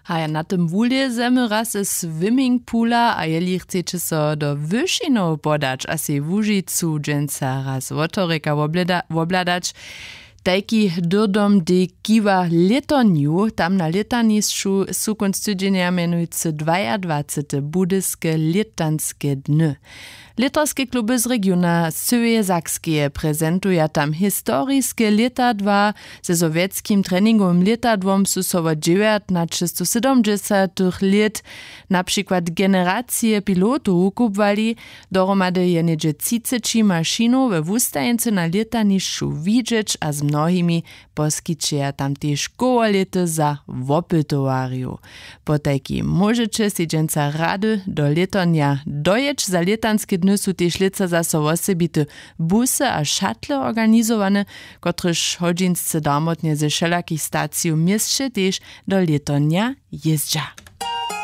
A ja na tym wulje zemy raz swimmingpoola, a jeli chcecie so do wyższino podać, a se w Łužicu dżęca raz wotoreka wobladać, taki dodom de kiwa letoniu, tam na letaniszczu su konstydzenia menujcy 22 budyske letanske dny. Literske kluby z regiona Syje Sakskie prezentuja tam historiskie letadła ze sowieckim treningowym letadłom su so od 1970 lat na przykład generacje pilotów kupwali, dohromady je niedzie 30 maszynów we wustajence na letaniszczu widzieć, a z mnohimi poskičeja tam też kołolety za wopytowariu. Po taki możecie si dżęca rady do letonia dojeć za letanskie dny su też lica za so osobite busy a šatle organizowane, kotryż hodźinscy damotnie ze wszelakich stacji w mieście też do letonia jeżdża.